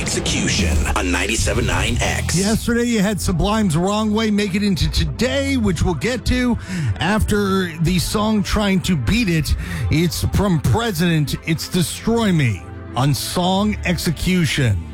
Execution on 97.9 X. Yesterday, you had Sublime's Wrong Way make it into today, which we'll get to after the song Trying to Beat It. It's from President. It's Destroy Me on Song Execution.